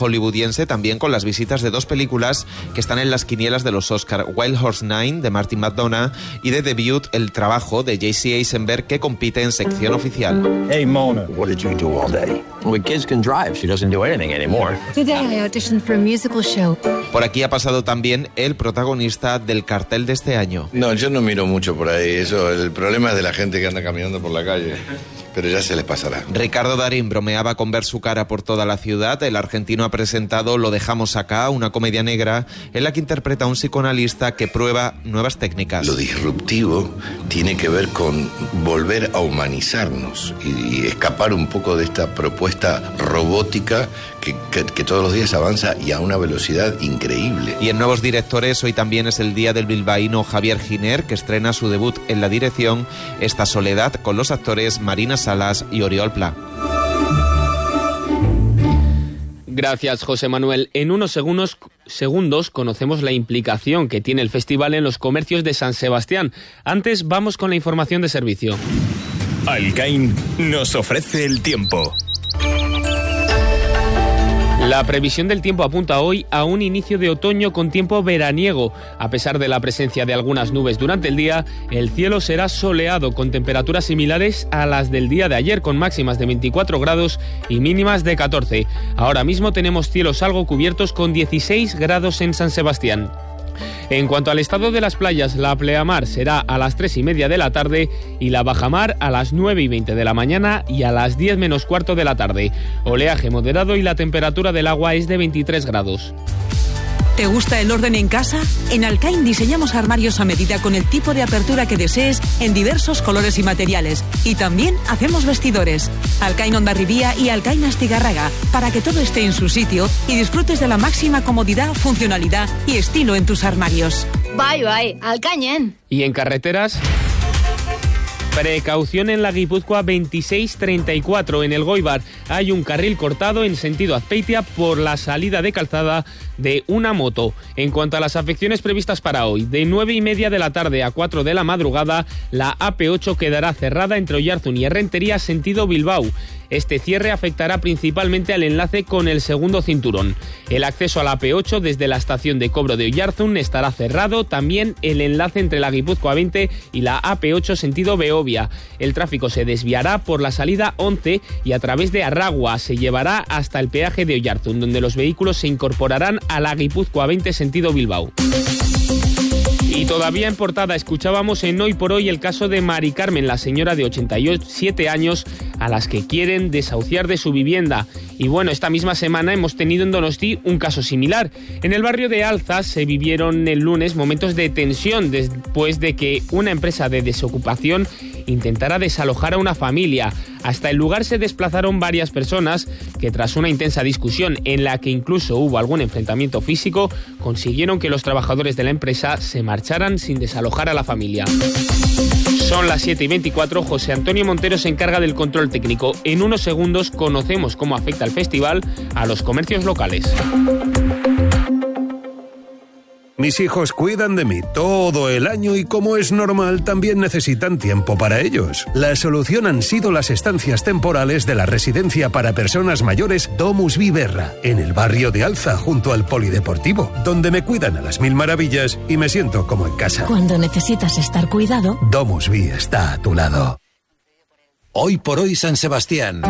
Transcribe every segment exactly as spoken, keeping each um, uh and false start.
hollywoodiense, también con las visitas de dos películas que están en las quinielas de los Oscar: Wild Horse Nine, de Martin McDonagh, y de debut, El Trabajo, de J C Eisenberg, que compite en sección oficial. Hey Mona, what did you do all day? Well, kids can drive. She doesn't do anything anymore. Today I auditioned for a musical show. Por aquí ha pasado también el protagonista del cartel de este año. No, yo no miro mucho por ahí. Eso, el problema es de la gente que anda caminando por la calle. Pero ya se les pasará. Ricardo Darín bromeaba con ver su cara por toda la ciudad. El argentino ha presentado Lo dejamos acá, una comedia negra en la que interpreta a un psicoanalista que prueba nuevas técnicas. Lo disruptivo tiene que ver con volver a humanizarnos y, y escapar un poco de esta propuesta robótica que, que, que todos los días avanza y a una velocidad increíble. Y en nuevos directores, hoy también es el día del bilbaíno Javier Giner, que estrena su debut en la dirección, Esta soledad, con los actores Marina Salas y Oriol Pla. Gracias, José Manuel. En unos segundos, segundos conocemos la implicación que tiene el festival en los comercios de San Sebastián. Antes, vamos con la información de servicio. Alcain nos ofrece el tiempo. La previsión del tiempo apunta hoy a un inicio de otoño con tiempo veraniego. A pesar de la presencia de algunas nubes durante el día, el cielo será soleado con temperaturas similares a las del día de ayer, con máximas de veinticuatro grados y mínimas de catorce. Ahora mismo tenemos cielos algo cubiertos con dieciséis grados en San Sebastián. En cuanto al estado de las playas, la pleamar será a las tres y media de la tarde y la bajamar a las nueve y veinte de la mañana y a las diez menos cuarto de la tarde. Oleaje moderado y la temperatura del agua es de veintitrés grados. ¿Te gusta el orden en casa? En Alcain diseñamos armarios a medida con el tipo de apertura que desees en diversos colores y materiales. Y también hacemos vestidores. Alcain Hondarribía y Alcain Astigarraga, para que todo esté en su sitio y disfrutes de la máxima comodidad, funcionalidad y estilo en tus armarios. Bye, bye, Alcañen. Y en carreteras... Precaución en la Guipúzcoa veintiséis treinta y cuatro. En el Goibar hay un carril cortado en sentido Azpeitia por la salida de calzada de una moto. En cuanto a las afecciones previstas para hoy, de nueve y media de la tarde a cuatro de la madrugada, la A P ocho quedará cerrada entre Oyarzun y Errentería sentido Bilbao. Este cierre afectará principalmente al enlace con el segundo cinturón. El acceso a la A P ocho desde la estación de cobro de Oyarzun estará cerrado, también el enlace entre la Guipúzcoa veinte y la A P ocho sentido Beovia. El tráfico se desviará por la salida once y a través de Arragua se llevará hasta el peaje de Oyarzun, donde los vehículos se incorporarán a la Guipúzcoa veinte sentido Bilbao. Y todavía en portada escuchábamos en Hoy por Hoy el caso de Mari Carmen, la señora de ochenta y siete años a las que quieren desahuciar de su vivienda. Y bueno, esta misma semana hemos tenido en Donosti un caso similar. En el barrio de Alza se vivieron el lunes momentos de tensión después de que una empresa de desocupación intentara desalojar a una familia. Hasta el lugar se desplazaron varias personas que, tras una intensa discusión en la que incluso hubo algún enfrentamiento físico, consiguieron que los trabajadores de la empresa se marcharan sin desalojar a la familia. Son las siete y veinticuatro, José Antonio Montero se encarga del control técnico. En unos segundos conocemos cómo afecta el festival a los comercios locales. Mis hijos cuidan de mí todo el año y, como es normal, también necesitan tiempo para ellos. La solución han sido las estancias temporales de la residencia para personas mayores Domus Viverra, en el barrio de Alza, junto al polideportivo, donde me cuidan a las mil maravillas y me siento como en casa. Cuando necesitas estar cuidado, Domus Vi está a tu lado. Hoy por hoy San Sebastián.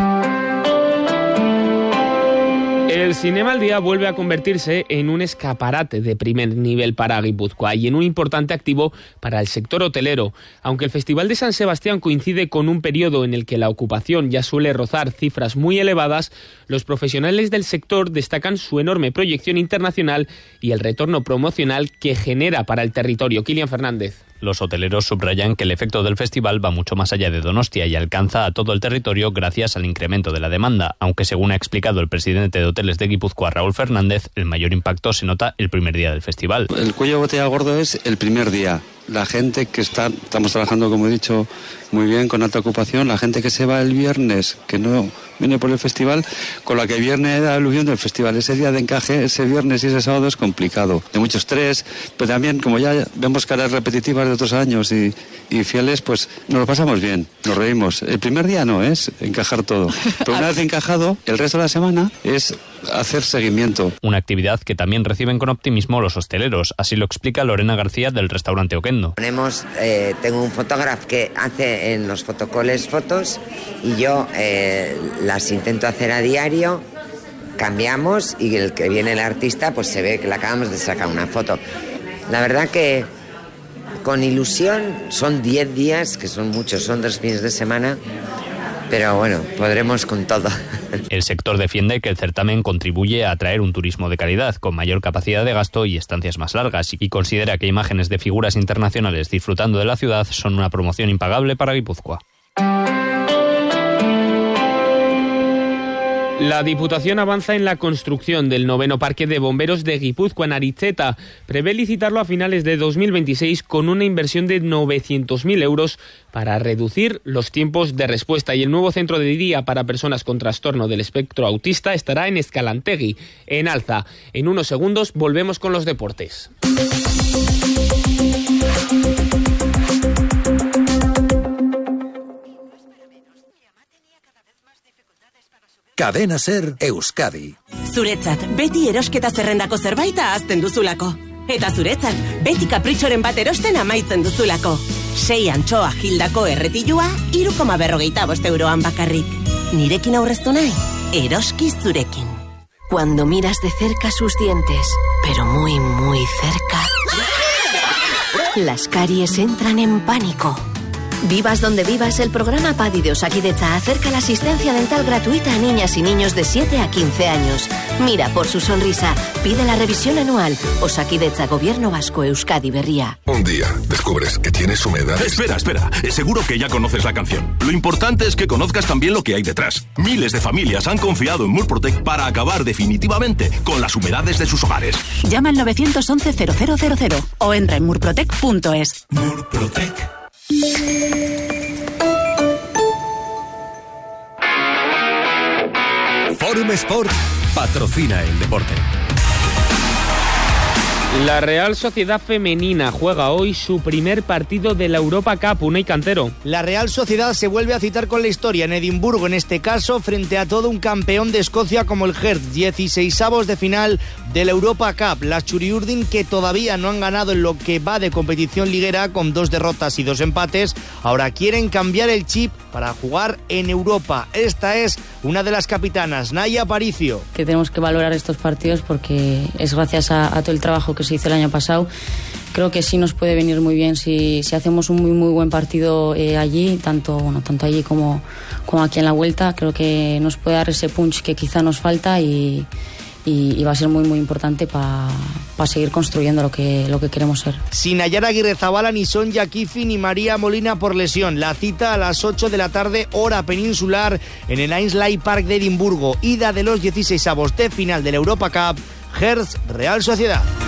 El Cinema al Día vuelve a convertirse en un escaparate de primer nivel para Guipúzcoa y en un importante activo para el sector hotelero. Aunque el Festival de San Sebastián coincide con un periodo en el que la ocupación ya suele rozar cifras muy elevadas, los profesionales del sector destacan su enorme proyección internacional y el retorno promocional que genera para el territorio. Kilian Fernández. Los hoteleros subrayan que el efecto del festival va mucho más allá de Donostia y alcanza a todo el territorio gracias al incremento de la demanda, aunque según ha explicado el presidente de Hoteles de Guipúzcoa, Raúl Fernández, el mayor impacto se nota el primer día del festival. El cuello de botella gordo es el primer día. La gente que está, estamos trabajando, como he dicho, muy bien, con alta ocupación, la gente que se va el viernes, que no viene por el festival, con la que viene la alusión del festival. Ese día de encaje, ese viernes y ese sábado es complicado, de mucho estrés, pero también, como ya vemos caras repetitivas de otros años y, y fieles, pues nos lo pasamos bien, nos reímos. El primer día no es encajar todo, pero una vez encajado, el resto de la semana es hacer seguimiento. Una actividad que también reciben con optimismo los hosteleros. Así lo explica Lorena García del restaurante Oquendo. Ponemos, eh, tengo un fotógrafo que hace en los fotocoles fotos y yo eh, las intento hacer a diario, cambiamos y el que viene el artista pues se ve que le acabamos de sacar una foto. La verdad que con ilusión son diez días, que son muchos, son dos fines de semana, pero bueno, podremos con todo. El sector defiende que el certamen contribuye a atraer un turismo de calidad, con mayor capacidad de gasto y estancias más largas, y considera que imágenes de figuras internacionales disfrutando de la ciudad son una promoción impagable para Guipúzcoa. La Diputación avanza en la construcción del noveno parque de bomberos de Guipúzcoa en Aritzeta. Prevé licitarlo a finales de dos mil veintiséis con una inversión de novecientos mil euros para reducir los tiempos de respuesta. Y el nuevo centro de día para personas con trastorno del espectro autista estará en Escalantegui, en Alza. En unos segundos volvemos con los deportes. Cadena Ser Euskadi. Zuretzat, beti erosketa zerrendako zerbait ahazten duzulako. Eta zuretzat, beti kapritxoren bat erosten amaitzen duzulako. Sei antxoa gildako erretilua, hiru koma berrogeita bost euroan bakarrik. Nirekin aurreztu nahi, eroski zurekin. Cuando miras de cerca sus dientes, pero muy, muy cerca, las caries entran en pánico. Vivas donde vivas, el programa PADI de Osakidetza acerca la asistencia dental gratuita a niñas y niños de siete a quince años. Mira por su sonrisa, pide la revisión anual. Osakidetza, Gobierno Vasco, Euskadi Berria. Un día descubres que tienes humedad. Espera, espera, seguro que ya conoces la canción. Lo importante es que conozcas también lo que hay detrás. Miles de familias han confiado en Murprotec para acabar definitivamente con las humedades de sus hogares. Llama al nueve once cero cero cero cero o entra en murprotec punto es. Murprotec. Forum Sport patrocina el deporte. La Real Sociedad Femenina juega hoy su primer partido de la Europa Cup. Unai Cantero. La Real Sociedad se vuelve a citar con la historia en Edimburgo, en este caso frente a todo un campeón de Escocia como el Hertz, dieciseisavos de final de la Europa Cup. Las Churiurdin, que todavía no han ganado en lo que va de competición liguera, con dos derrotas y dos empates, ahora quieren cambiar el chip para jugar en Europa. Esta es una de las capitanas, Naya Aparicio. Que tenemos que valorar estos partidos porque es gracias a, a todo el trabajo que se hizo el año pasado. Creo que sí nos puede venir muy bien si, si hacemos un muy muy buen partido eh, allí, tanto bueno tanto allí como, como aquí en la vuelta. Creo que nos puede dar ese punch que quizá nos falta y, y, y va a ser muy muy importante para pa seguir construyendo lo que, lo que queremos ser. Sin Nayara Aguirrezabala, ni Sonia Kifi ni María Molina por lesión. La cita a las ocho de la tarde, hora peninsular, en el Ainsley Park de Edimburgo. Ida de los dieciseisavos de final de la Europa Cup, Hertz Real Sociedad.